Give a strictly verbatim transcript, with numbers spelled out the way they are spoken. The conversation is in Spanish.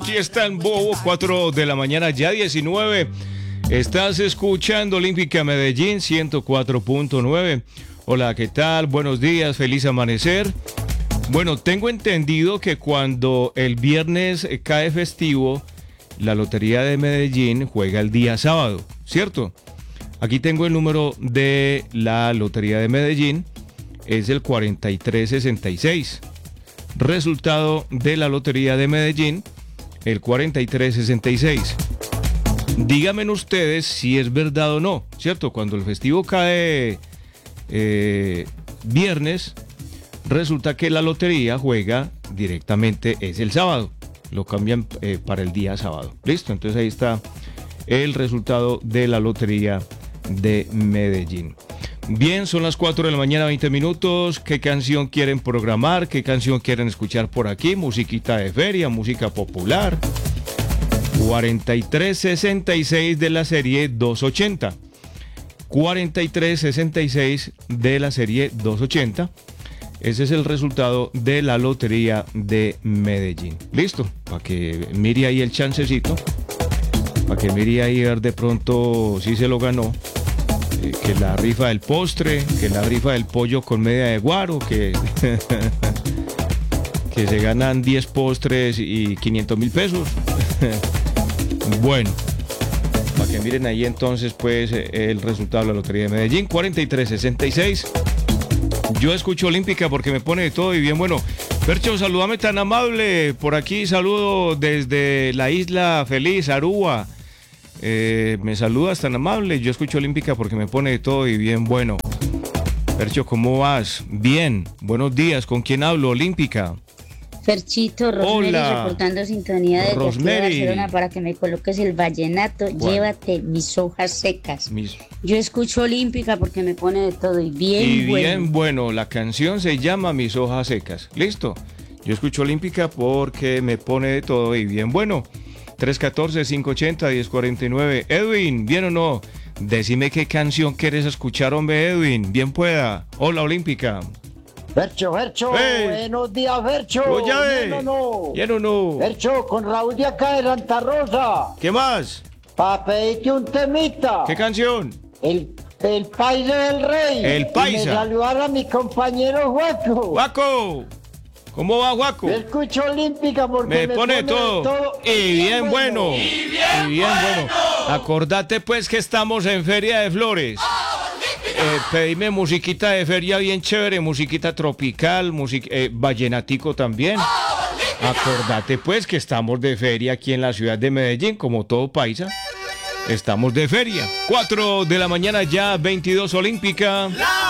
Aquí está en Bobo, cuatro de la mañana, ya diecinueve. Estás escuchando Olímpica Medellín ciento cuatro punto nueve. Hola, ¿qué tal? Buenos días, feliz amanecer. Bueno, tengo entendido que cuando el viernes cae festivo, la Lotería de Medellín juega el día sábado, ¿cierto? Aquí tengo el número de la Lotería de Medellín, es el cuarenta y tres sesenta y seis. Resultado de la Lotería de Medellín, el cuarenta y tres sesenta y seis. Díganme ustedes si es verdad o no, ¿cierto? Cuando el festivo cae eh, viernes, resulta que la lotería juega directamente, es el sábado. Lo cambian eh, para el día sábado. ¿Listo? Entonces ahí está el resultado de la Lotería de Medellín. Bien, son las cuatro de la mañana, veinte minutos. ¿Qué canción quieren programar? ¿Qué canción quieren escuchar por aquí? Musiquita de feria, música popular. cuarenta y tres sesenta y seis de la serie doscientos ochenta. cuarenta y tres sesenta y seis de la serie doscientos ochenta. Ese es el resultado de la Lotería de Medellín. Listo, para que mire ahí el chancecito. Para que mire ahí a ver de pronto si se lo ganó. Eh, que la rifa del postre, que la rifa del pollo con media de guaro, que, que se ganan diez postres y quinientos mil pesos. Bueno, para que miren ahí entonces pues el resultado de la Lotería de Medellín, cuarenta y tres sesenta y seis. Yo escucho Olímpica porque me pone de todo y bien bueno. Percho, salúdame tan amable. Por aquí saludo desde la isla feliz, Aruba. Eh, me saludas tan amable. Yo escucho Olímpica porque me pone de todo y bien bueno. Percho, ¿cómo vas? Bien, buenos días. ¿Con quién hablo? Olímpica. Ferchito, Rosemary, Hola. Reportando sintonía desde aquí de Rosemary. Barcelona para que me coloques el vallenato. ¿Cuál? Llévate mis hojas secas. Mis... Yo escucho Olímpica porque me pone de todo y bien Y bueno. bien bueno, la canción se llama Mis hojas secas. ¿Listo? Yo escucho Olímpica porque me pone de todo y bien bueno. tres uno cuatro, cinco ocho cero, uno cero cuatro nueve. Edwin, ¿bien o no? Decime qué canción quieres escuchar, hombre, Edwin. Bien pueda. Hola, Olímpica. Fercho, Fercho, ¡Hey! buenos días, Fercho. Oye, ¿Bien o no? ¿bien o no? Fercho, con Raúl de acá de Santa Rosa, ¿Qué más? pa' pedirte un temita. ¿Qué canción? El, el paisa del rey. El Y paisa. me saludar a mi compañero Juaco. Juaco. ¿Cómo va, Juaco? Yo escucho Olímpica porque Me me, pone todo. de todo. Y bien bueno. Y bien bueno. Acordate pues que estamos en Feria de Flores. Eh, pedime musiquita de feria bien chévere, musiquita tropical, music eh, vallenatico también. Acordate pues que estamos de feria aquí en la ciudad de Medellín, como todo paisa. Estamos de feria. cuatro de la mañana ya, veintidós Olímpica.